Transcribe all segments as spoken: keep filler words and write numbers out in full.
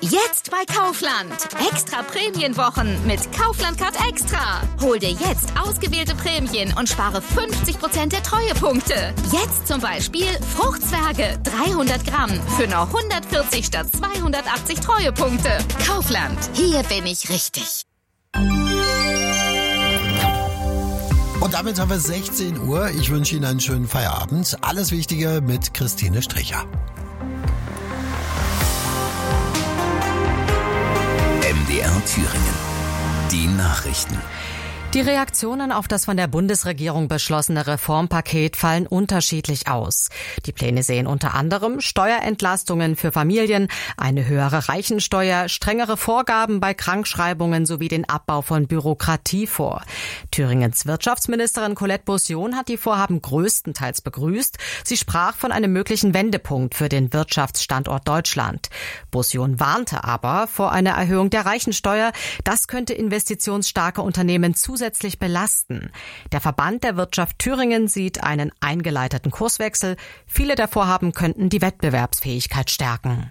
Jetzt bei Kaufland. Extra Prämienwochen mit Kaufland Card Extra. Hol dir jetzt ausgewählte Prämien und spare fünfzig Prozent der Treuepunkte. Jetzt zum Beispiel Fruchtzwerge dreihundert Gramm für nur hundertvierzig statt zweihundertachtzig Treuepunkte. Kaufland. Hier bin ich richtig. Und damit haben wir sechzehn Uhr. Ich wünsche Ihnen einen schönen Feierabend. Alles Wichtige mit Christine Stricher. M D R Thüringen. Die Nachrichten. Die Reaktionen auf das von der Bundesregierung beschlossene Reformpaket fallen unterschiedlich aus. Die Pläne sehen unter anderem Steuerentlastungen für Familien, eine höhere Reichensteuer, strengere Vorgaben bei Krankschreibungen sowie den Abbau von Bürokratie vor. Thüringens Wirtschaftsministerin Colette Bossion hat die Vorhaben größtenteils begrüßt. Sie sprach von einem möglichen Wendepunkt für den Wirtschaftsstandort Deutschland. Bossion warnte aber vor einer Erhöhung der Reichensteuer. Das könnte investitionsstarke Unternehmen zusätzlich zusätzlich belasten. Der Verband der Wirtschaft Thüringen sieht einen eingeleiteten Kurswechsel. Viele der Vorhaben könnten die Wettbewerbsfähigkeit stärken.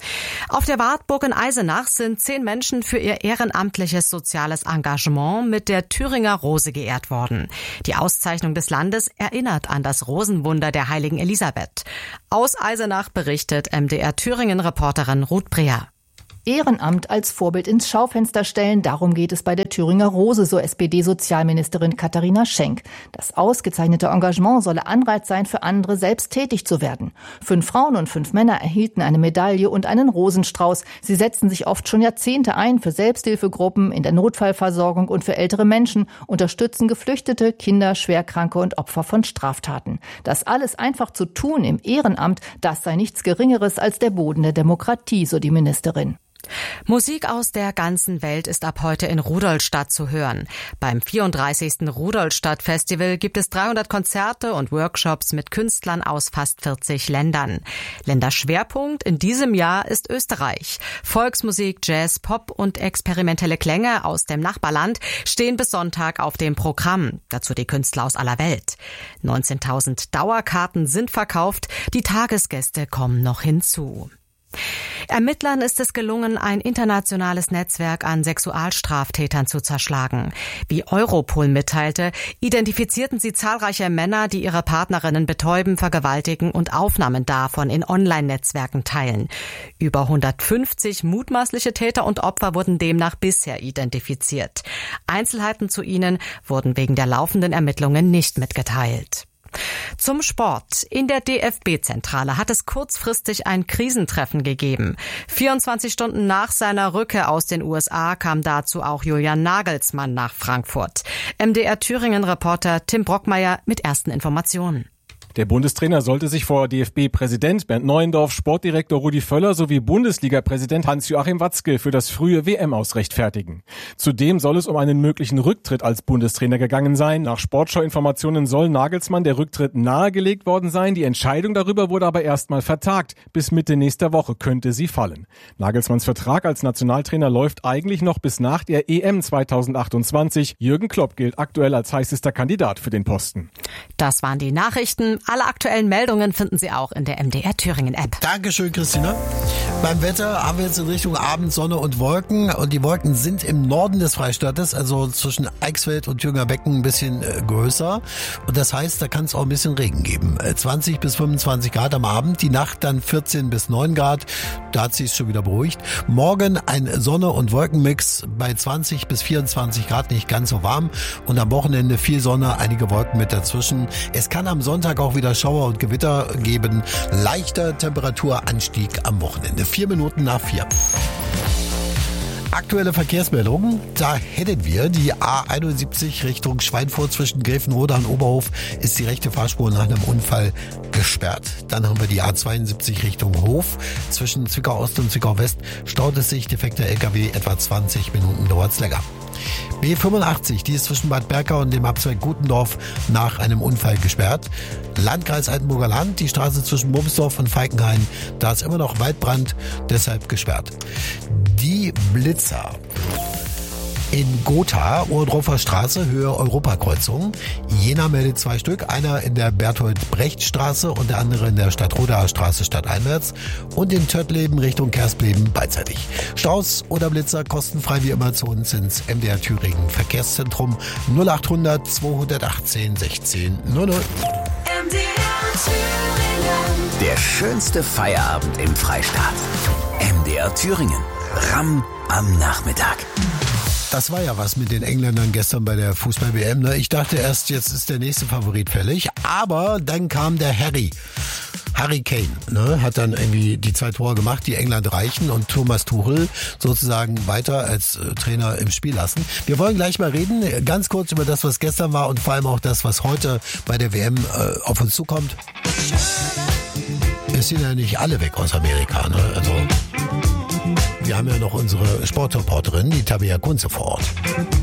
Auf der Wartburg in Eisenach sind zehn Menschen für ihr ehrenamtliches soziales Engagement mit der Thüringer Rose geehrt worden. Die Auszeichnung des Landes erinnert an das Rosenwunder der heiligen Elisabeth. Aus Eisenach berichtet M D R Thüringen-Reporterin Ruth Breer. Ehrenamt als Vorbild ins Schaufenster stellen, darum geht es bei der Thüringer Rose, so S P D-Sozialministerin Katharina Schenk. Das ausgezeichnete Engagement solle Anreiz sein, für andere selbst tätig zu werden. Fünf Frauen und fünf Männer erhielten eine Medaille und einen Rosenstrauß. Sie setzen sich oft schon Jahrzehnte ein für Selbsthilfegruppen, in der Notfallversorgung und für ältere Menschen, unterstützen Geflüchtete, Kinder, Schwerkranke und Opfer von Straftaten. Das alles einfach zu tun im Ehrenamt, das sei nichts Geringeres als der Boden der Demokratie, so die Ministerin. Musik aus der ganzen Welt ist ab heute in Rudolstadt zu hören. Beim vierunddreißigsten Rudolstadt-Festival gibt es dreihundert Konzerte und Workshops mit Künstlern aus fast vierzig Ländern. Länderschwerpunkt in diesem Jahr ist Österreich. Volksmusik, Jazz, Pop und experimentelle Klänge aus dem Nachbarland stehen bis Sonntag auf dem Programm. Dazu die Künstler aus aller Welt. neunzehntausend Dauerkarten sind verkauft, die Tagesgäste kommen noch hinzu. Ermittlern ist es gelungen, ein internationales Netzwerk an Sexualstraftätern zu zerschlagen. Wie Europol mitteilte, identifizierten sie zahlreiche Männer, die ihre Partnerinnen betäuben, vergewaltigen und Aufnahmen davon in Online-Netzwerken teilen. Über hundertfünfzig mutmaßliche Täter und Opfer wurden demnach bisher identifiziert. Einzelheiten zu ihnen wurden wegen der laufenden Ermittlungen nicht mitgeteilt. Zum Sport. In der D F B-Zentrale hat es kurzfristig ein Krisentreffen gegeben. vierundzwanzig Stunden nach seiner Rückkehr aus den U S A kam dazu auch Julian Nagelsmann nach Frankfurt. M D R Thüringen-Reporter Tim Brockmeier mit ersten Informationen. Der Bundestrainer sollte sich vor D F B-Präsident Bernd Neuendorf, Sportdirektor Rudi Völler sowie Bundesliga-Präsident Hans-Joachim Watzke für das frühe W M-Aus rechtfertigen. Zudem soll es um einen möglichen Rücktritt als Bundestrainer gegangen sein. Nach Sportschau-Informationen soll Nagelsmann der Rücktritt nahegelegt worden sein. Die Entscheidung darüber wurde aber erstmal vertagt. Bis Mitte nächster Woche könnte sie fallen. Nagelsmanns Vertrag als Nationaltrainer läuft eigentlich noch bis nach der E M zweitausendachtundzwanzig. Jürgen Klopp gilt aktuell als heißester Kandidat für den Posten. Das waren die Nachrichten. Alle aktuellen Meldungen finden Sie auch in der M D R Thüringen App. Dankeschön, Christina. Beim Wetter haben wir jetzt in Richtung Abend Sonne und Wolken. Und die Wolken sind im Norden des Freistaates, also zwischen Eichsfeld und Thüringer Becken, ein bisschen äh, größer. Und das heißt, da kann es auch ein bisschen Regen geben. Äh, zwanzig bis fünfundzwanzig Grad am Abend, die Nacht dann vierzehn bis neun Grad. Da hat sich schon wieder beruhigt. Morgen ein Sonne- und Wolkenmix bei zwanzig bis vierundzwanzig Grad, nicht ganz so warm. Und am Wochenende viel Sonne, einige Wolken mit dazwischen. Es kann am Sonntag auch wieder Schauer und Gewitter geben. Leichter Temperaturanstieg am Wochenende. Vier Minuten nach vier. Aktuelle Verkehrsmeldungen, da hätten wir die A einundsiebzig Richtung Schweinfurt zwischen Gräfenrode und Oberhof ist die rechte Fahrspur nach einem Unfall gesperrt. Dann haben wir die A zweiundsiebzig Richtung Hof zwischen Zwickau Ost und Zwickau West staut es sich, defekter L K W, etwa zwanzig Minuten dauert's länger. B fünfundachtzig, die ist zwischen Bad Berka und dem Abzweig Gutendorf nach einem Unfall gesperrt. Landkreis Altenburger Land, die Straße zwischen Bumsdorf und Falkenhain, da ist immer noch Waldbrand, deshalb gesperrt. Die Blitzer. In Gotha, Ohrdorfer Straße, Höhe Europakreuzung. Jena meldet zwei Stück, einer in der Berthold Brechtstraße und der andere in der Stadtrodaer Straße stadteinwärts und in Töttleben Richtung Kerspleben beidseitig. Staus oder Blitzer kostenfrei wie immer zu uns ins M D R Thüringen Verkehrszentrum null achthundert zweihundertachtzehn sechzehn null null. M D R Thüringen. Der schönste Feierabend im Freistaat. M D R Thüringen. Ram am Nachmittag. Das war ja was mit den Engländern gestern bei der Fußball-W M. Ne? Ich dachte erst, jetzt ist der nächste Favorit fällig. Aber dann kam der Harry. Harry Kane, ne, hat dann irgendwie die zwei Tore gemacht, die England reichen und Thomas Tuchel sozusagen weiter als äh, Trainer im Spiel lassen. Wir wollen gleich mal reden, ganz kurz über das, was gestern war und vor allem auch das, was heute bei der W M äh, auf uns zukommt. Es sind ja nicht alle weg aus Amerika, ne? Also wir haben ja noch unsere Sportreporterin, die Tabea Kunze vor Ort.